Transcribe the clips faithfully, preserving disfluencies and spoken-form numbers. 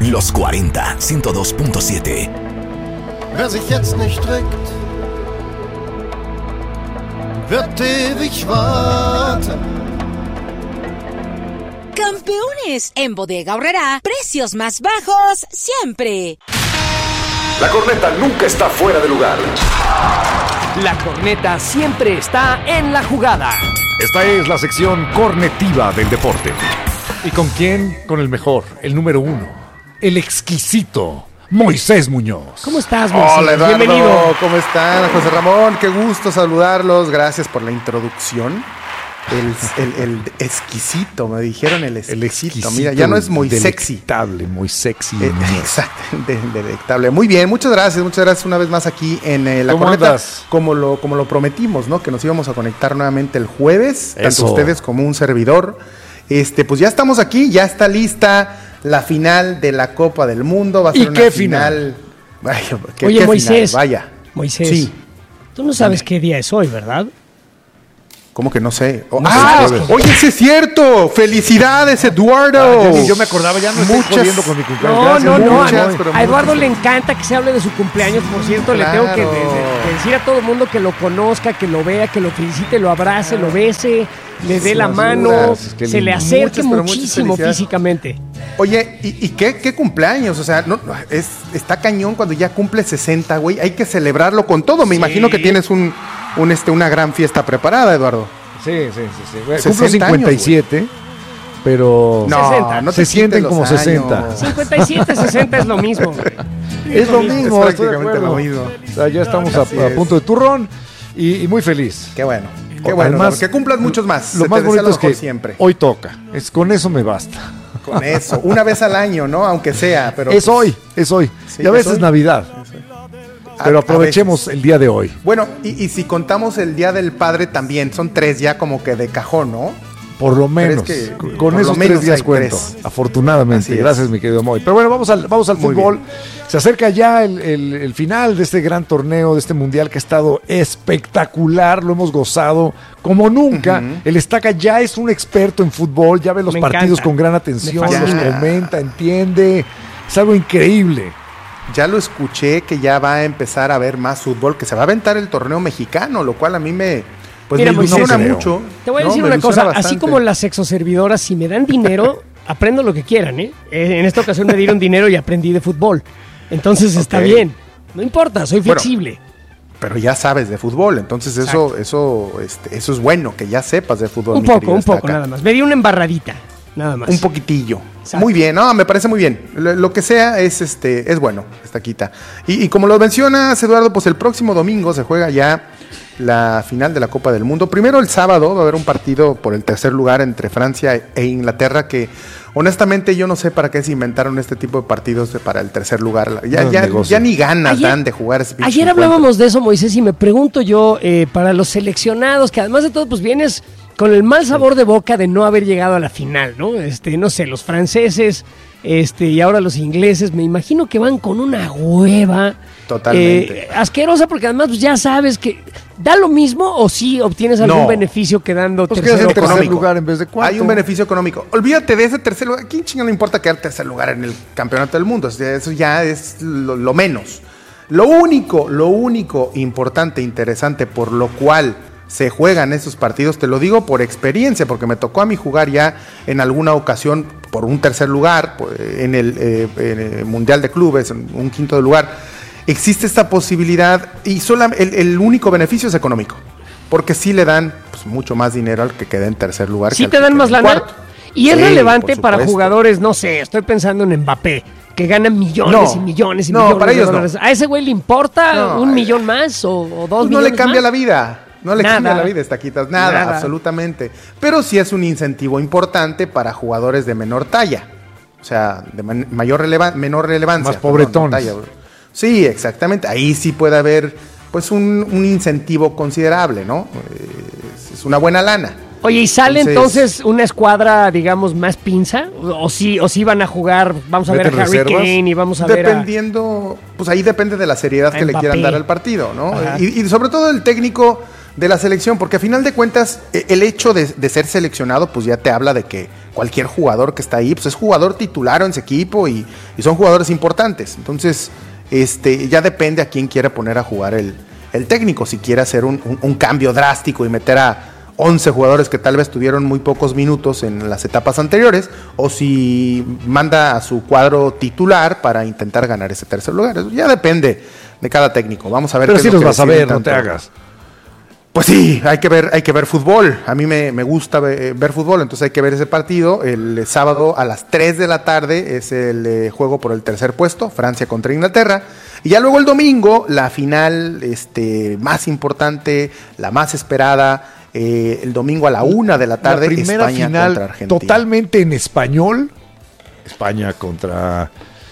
Los cuarenta, ciento dos punto siete. Wer sich jetzt nicht regt, wird ewig warten. Campeones, en Bodega Aurrerá, precios más bajos siempre. La corneta nunca está fuera de lugar. La corneta siempre está en la jugada. Esta es la sección cornetiva del deporte. ¿Y con quién? Con el mejor, el número uno, el exquisito Moisés Muñoz. ¿Cómo estás, Moisés? Hola, Eduardo. Bienvenido. ¿Cómo están, José Ramón? Qué gusto saludarlos. Gracias por la introducción. El, el, el exquisito, me dijeron el exquisito. El exquisito. Mira, ya no es muy sexy. Delectable, muy sexy. Eh, exacto, de, de, delectable. Muy bien, muchas gracias, muchas gracias una vez más aquí en eh, La ¿Cómo Corneta. andas? Como lo, como lo prometimos, ¿no? Que nos íbamos a conectar nuevamente el jueves, Eso. tanto ustedes como un servidor. Este, pues ya estamos aquí, ya está lista la final de la Copa del Mundo. Va a ser ¿Y una qué final? Vaya, ¿qué, Oye, qué Moisés. final? Vaya. Moisés. Sí. Tú no sabes qué día es hoy, ¿verdad? ¿Cómo que no sé? Oh, No ¡Ah! sé. Oye, sí es cierto. ¡Felicidades, Eduardo! Ah, yo, yo me acordaba, ya no estoy Muchas- jodiendo con mi cumpleaños. No, Gracias, no, no. muchas, a, pero a Eduardo muchas. le encanta que se hable de su cumpleaños. Por cierto, le tengo que, de- de- que decir a todo el mundo que lo conozca, que lo vea, que lo felicite, lo abrace, lo bese, le dé la Sin mano, dudas, qué se le lindo. acerque Muchas, pero muchas muchísimo felicidades. físicamente. Oye, ¿y, y qué, qué cumpleaños? O sea, no, no, es, está cañón cuando ya cumple sesenta, güey. Hay que celebrarlo con todo. Me Sí. imagino que tienes un, un, este, una gran fiesta preparada, Eduardo. Sí, sí, sí. sí. Bueno, sesenta cumplo cincuenta y siete, pero No, sesenta. no te se sienten quites como los años. sesenta. cincuenta y siete, sesenta es lo mismo. Es lo mismo, Es estoy de prácticamente acuerdo. lo mismo. O sea, ya estamos a, Así a es. punto de turrón y, y muy feliz. Qué bueno. Qué O- bueno, además, Eduardo, que cumplas muchos más. Lo Se más te desea bonito es mejor que siempre. hoy toca. Es, con eso me basta. Con eso. Una vez al año, ¿no? Aunque sea. Pero es pues, hoy, es hoy. Sí, y a es veces hoy. Navidad. a- Pero a aprovechemos veces. el día de hoy. Bueno, y, y si contamos el Día del Padre también, son tres ya como que de cajón, ¿no? Por lo menos. que- con por lo esos menos tres días hay cuento. tres. Afortunadamente. Así es. Gracias, mi querido Moy. Pero bueno, vamos al, vamos al Muy fútbol. bien. Se acerca ya el, el- el final de este gran torneo, de este mundial que ha estado espectacular. Lo hemos gozado como nunca. Ujú. El Estaca ya es un experto en fútbol. Ya ve los Me partidos encanta. con gran Me atención. fascina. Los comenta, entiende. Es algo increíble. Ya lo escuché que ya va a empezar a ver más fútbol, que se va a aventar el torneo mexicano, lo cual a mí me, pues Mira, me Moisés, ilusiona no creo. mucho. Te voy a ¿no? decir Me una ilusiona cosa, así bastante. como las sexoservidoras, si me dan dinero, aprendo lo que quieran, ¿eh? Eh, En esta ocasión me dieron dinero y aprendí de fútbol. Entonces está Ok. bien. No importa, soy Bueno, flexible. Pero ya sabes de fútbol, entonces eso, eso, este, eso es bueno, que ya sepas de fútbol. Un mi poco, querido un poco, Estaca. nada más. Me di una embarradita, nada más. Un poquitillo. Exacto. Muy bien, no, me parece muy bien. Lo, lo que sea es este, es bueno, Estaquita. Y, y como lo mencionas, Eduardo, pues el próximo domingo se juega ya la final de la Copa del Mundo. Primero el sábado va a haber un partido por el tercer lugar entre Francia e Inglaterra que honestamente yo no sé para qué se inventaron este tipo de partidos de- para el tercer lugar. Ya, No es ya, negocio. ya ni ganas Ayer- dan de jugar ese pinche Ayer encuentro. hablábamos de eso, Moisés, y me pregunto yo, eh, para los seleccionados, que además de todo, pues vienes con el mal sabor de boca de no haber llegado a la final, ¿no? Este, no sé, los franceses, este, y ahora los ingleses, me imagino que van con una hueva. Totalmente. eh, asquerosa, porque además pues, ya sabes que da lo mismo o si obtienes algún No. beneficio quedando Pues tercero. quedas en tercer económico. lugar en vez de cuarto. Hay un beneficio económico. Olvídate de ese tercer lugar. ¿A quién chinga le importa quedar tercer lugar en el campeonato del mundo? O sea, eso ya es lo, lo menos. Lo único, lo único importante, interesante, por lo cual se juegan esos partidos, te lo digo por experiencia, porque me tocó a mí jugar ya en alguna ocasión por un tercer lugar, por- en el, eh, en el Mundial de Clubes, en un quinto de lugar. Existe esta posibilidad y sola- el, el único beneficio es económico, porque sí le dan pues, mucho más dinero al que quede en tercer lugar. que ¿Sí al te que dan quede más en lana? cuarto. Y es Sí, relevante por para supuesto. jugadores, no sé, estoy pensando en Mbappé, que gana millones No, y millones y no, millones para de ellos no. dólares. ¿A ese güey le importa No, un eh, millón más o, o dos Pues no millones le cambia más? la vida. No le Nada. cambia la vida, Estaquitas. Nada, Nada. absolutamente. Pero sí es un incentivo importante para jugadores de menor talla. O sea, de man- mayor relevan menor relevancia. Más pobretones. talla. Sí, exactamente. Ahí sí puede haber pues un, un incentivo considerable, ¿no? Eh, Es, es una buena lana. Oye, ¿y sale Entonces- entonces, una escuadra, digamos, más pinza? ¿O, o sí, o sí van a jugar, vamos a ver ¿Meten a Harry reservas? Kane y vamos a ver a... Dependiendo, pues ahí depende de la seriedad a que le Mbappé. quieran dar al partido, ¿no? Ajá. Y, y sobre todo el técnico, de la selección, porque a final de cuentas el hecho de, de ser seleccionado pues ya te habla de que cualquier jugador que está ahí pues es jugador titular en ese equipo y, y son jugadores importantes. Entonces este ya depende a quién quiera poner a jugar el, el técnico, si quiere hacer un, un, un cambio drástico y meter a once jugadores que tal vez tuvieron muy pocos minutos en las etapas anteriores, o si manda a su cuadro titular para intentar ganar ese tercer lugar. Eso ya depende de cada técnico. Vamos a ver. Pero qué sí es lo los que vas a ver, tanto. no te hagas. Pues sí, hay que ver, hay que ver fútbol. A mí me, me gusta ver, ver fútbol, entonces hay que ver ese partido. El sábado a las tres de la tarde es el eh, juego por el tercer puesto, Francia contra Inglaterra. Y ya luego el domingo, la final este, más importante, la más esperada, eh, el domingo a la una de la tarde, la primera España final contra Argentina. Totalmente en español, España contra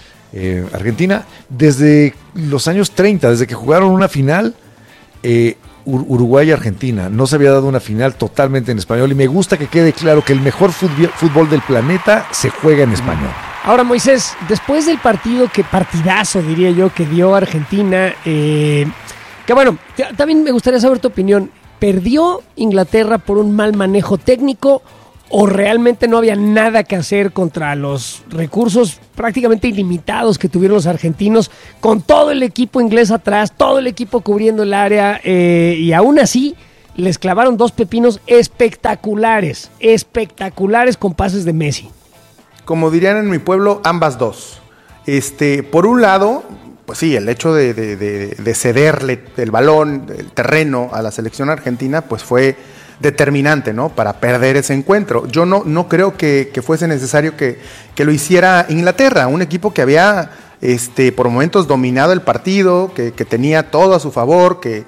eh, Argentina, desde los años treinta, desde que jugaron una final, eh, Uruguay y Argentina, no se había dado una final totalmente en español, y me gusta que quede claro que el mejor fútbol del planeta se juega en español. Ahora, Moisés, después del partido, que partidazo diría yo, que dio Argentina, eh, que bueno, también me gustaría saber tu opinión. ¿Perdió Inglaterra por un mal manejo técnico o realmente no había nada que hacer contra los recursos prácticamente ilimitados que tuvieron los argentinos, con todo el equipo inglés atrás, todo el equipo cubriendo el área, eh, y aún así les clavaron dos pepinos espectaculares, espectaculares con pases de Messi? Como dirían en mi pueblo, ambas dos. Este, por un lado, pues sí, el hecho de, de, de, de cederle el balón, el terreno a la selección argentina, pues fue determinante, ¿no? Para perder ese encuentro. Yo no, no creo que, que fuese necesario que, que lo hiciera Inglaterra, un equipo que había este, por momentos dominado el partido, que, que tenía todo a su favor, que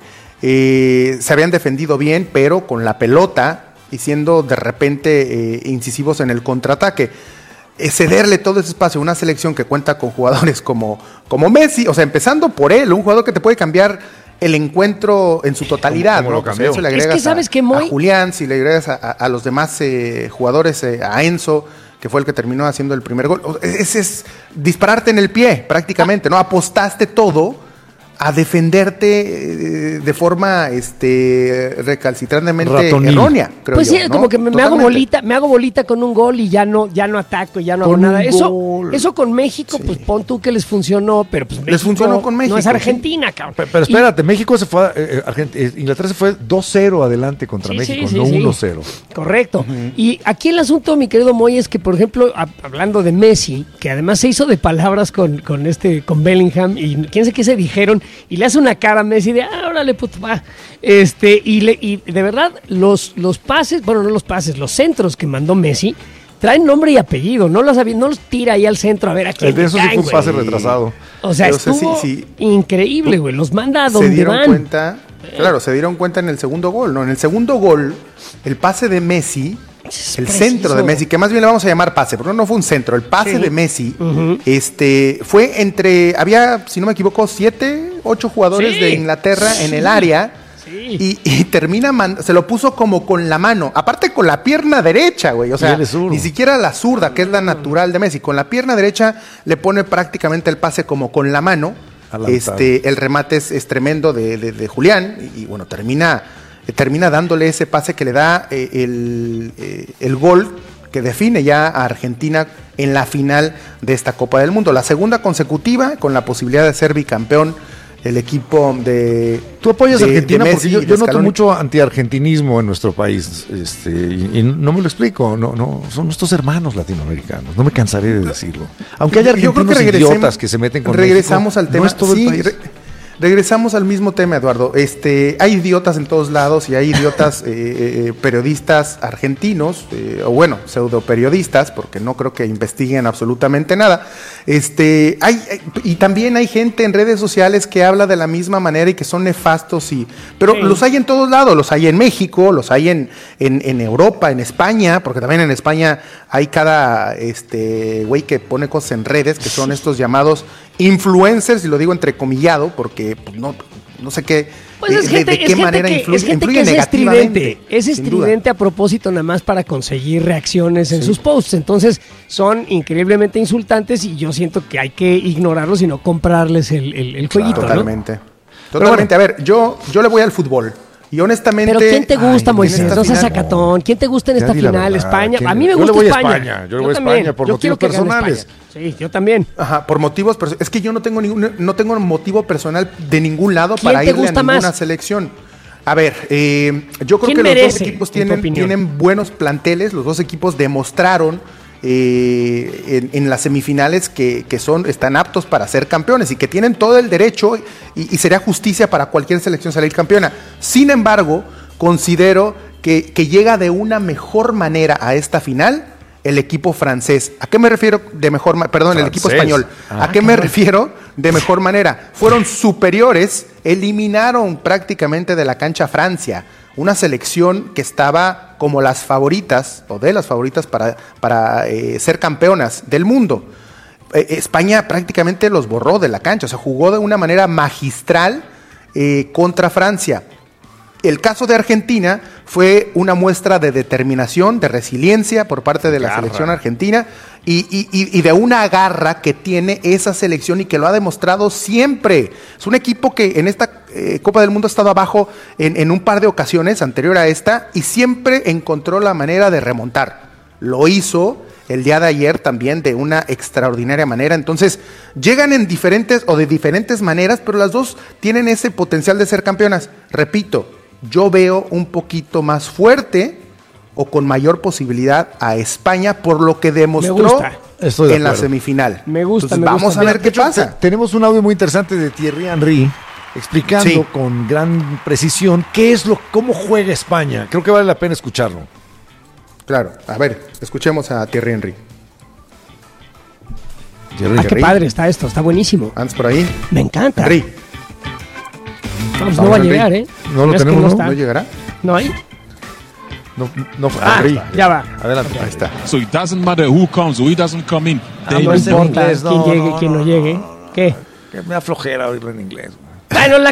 eh, se habían defendido bien, pero con la pelota y siendo de repente eh, incisivos en el contraataque. Cederle todo ese espacio a una selección que cuenta con jugadores como, como Messi, o sea, empezando por él, un jugador que te puede cambiar el encuentro en su totalidad, ¿Cómo, cómo ¿no? lo cambió? O sea, eso le agregas Es que sabes a, que Moy... a Julián, si le agregas a, a, a los demás eh, jugadores, eh, a Enzo, que fue el que terminó haciendo el primer gol. Ese es dispararte en el pie, prácticamente, ¿no? Apostaste todo a defenderte eh, de forma este recalcitrantemente Ratonil. errónea, creo pues yo, sí, ¿no? como que me, me hago bolita, me hago bolita con un gol y ya no, ya no ataco, ya no hago Con nada. un Eso, gol. eso con México, Sí. pues pon tú que les funcionó, pero pues Les México funcionó con México, no es sí. Argentina, cabrón. Pero, pero espérate, y, México se fue, a, eh, Argent- eh, Inglaterra se fue dos cero adelante contra Sí, México, sí, no sí, sí. uno cero. Correcto. Uh-huh. Y aquí el asunto, mi querido Moy, es que, por ejemplo, a, hablando de Messi, que además se hizo de palabras con, con este, con Bellingham, y quién sé qué se dijeron, y le hace una cara a Messi de, ah, órale, puto, va. Este, y, le, y de verdad, los, los pases, bueno, no los pases, los centros que mandó Messi, traen nombre y apellido, no los, no los tira ahí al centro a ver a quién El de eso sí caen, fue un pase güey. retrasado. O sea, Pero, o sea, estuvo sí, sí. increíble, güey, los manda a Se donde dieron van. cuenta, claro, se dieron cuenta en el segundo gol, ¿no? En el segundo gol, el pase de Messi, Es el preciso. centro de Messi, que más bien le vamos a llamar pase, porque no fue un centro, el pase Sí. de Messi, Uh-huh. este, fue entre, había, si no me equivoco, siete, ocho jugadores Sí. de Inglaterra Sí. en el área. Sí. Y, y termina, man- se lo puso como con la mano, aparte con la pierna derecha, güey, o Y sea, él es zurdo. ni siquiera la zurda, que es la natural de Messi, con la pierna derecha le pone prácticamente el pase como con la mano, Al altar. este, el remate es, es tremendo de, de, de Julián, y, y bueno, termina, eh, termina dándole ese pase que le da eh, el, eh, el gol que define ya a Argentina en la final de esta Copa del Mundo, la segunda consecutiva, con la posibilidad de ser bicampeón el equipo de... Tú apoyas a de- Argentina de porque Messi yo, y de yo noto Scaloni. mucho antiargentinismo en nuestro país, este, y, y no me lo explico, no, no, son nuestros hermanos latinoamericanos, no me cansaré de decirlo. Aunque haya Yo creo argentinos que regresemos- idiotas que se meten con regresamos México, al tema. no es todo Sí, el país. re- regresamos al mismo tema, Eduardo. Este, hay idiotas en todos lados y hay idiotas eh, eh, periodistas argentinos, eh, o bueno, pseudo periodistas, porque no creo que investiguen absolutamente nada. Este, hay, hay- y también hay gente en redes sociales que habla de la misma manera y que son nefastos, y, pero Sí. los hay en todos lados, los hay en México, los hay en, en, en Europa, en España, porque también en España hay cada este güey que pone cosas en redes, que son estos llamados influencers, y lo digo entrecomillado, porque pues, no, no sé qué, Pues de, es gente, de- de es qué gente manera que, influye, es gente influye que es negativamente. estridente, es sin duda. estridente a propósito nada más para conseguir reacciones en sus posts. Entonces son increíblemente insultantes y yo siento que hay que ignorarlos y no comprarles el, el, el jueguito, ¿no? Totalmente. Totalmente. A ver, yo, yo le voy al fútbol. Y honestamente... Pero ¿quién te gusta, ay, Moisés? en esta No seas final- sacatón. ¿Quién te gusta en Ya esta di la final? verdad, España. ¿quién? A mí me Yo gusta le voy a España. España, yo le voy a también. España por Yo quiero motivos que gane personales. España. Sí, yo también. Ajá, por motivos perso- es que yo no tengo ningún no tengo un motivo personal de ningún lado ¿Quién para te irle a gusta ninguna más? selección. A ver, eh, yo creo ¿Quién que los dos merece, equipos en tu tienen, opinión? tienen buenos planteles, los dos equipos demostraron eh, en, en las semifinales que, que son, están aptos para ser campeones y que tienen todo el derecho y, y sería justicia para cualquier selección salir campeona. Sin embargo, considero que, que llega de una mejor manera a esta final el equipo francés. ¿A qué me refiero de mejor manera? Perdón, el equipo Francés. español. Ah, ¿A qué me refiero de mejor manera? Fueron superiores, eliminaron prácticamente de la cancha a Francia, una selección que estaba como las favoritas, o de las favoritas para, para eh, ser campeonas del mundo. Eh, España prácticamente los borró de la cancha, o sea, jugó de una manera magistral eh, contra Francia. El caso de Argentina fue una muestra de determinación, de resiliencia por parte de la Garra. selección argentina y, y- y- y de una garra que tiene esa selección y que lo ha demostrado siempre. Es un equipo que en esta eh, Copa del Mundo ha estado abajo en, en un par de ocasiones anterior a esta y siempre encontró la manera de remontar. Lo hizo el día de ayer también de una extraordinaria manera. Entonces, llegan en diferentes o de diferentes maneras, pero las dos tienen ese potencial de ser campeonas. Repito, yo veo un poquito más fuerte o con mayor posibilidad a España por lo que demostró gusta. Estoy de en la acuerdo. semifinal. Me gusta, Entonces, me vamos gusta. a ver De qué hecho, pasa. te- tenemos un audio muy interesante de Thierry Henry explicando Sí. con gran precisión qué es lo, cómo juega España. Creo que vale la pena escucharlo. Claro, a ver, escuchemos a Thierry Henry. Thierry. Ah, qué Henry. padre está esto. Está buenísimo. Antes por ahí. Me encanta. Henry, No, pues Vamos, no va a Henry. llegar, ¿eh? No lo Es que tenemos, ¿no? está. ¿no llegará? ¿No hay? No, no, Ah, Henry. ya va. Adelante. Ahí está. So it doesn't matter who comes or who doesn't come in. Ah, They No no es en importa inglés, quién no, llegue, no, quién no, no, llegue. ¿Qué? Que me da flojera oírlo en inglés. Bueno, la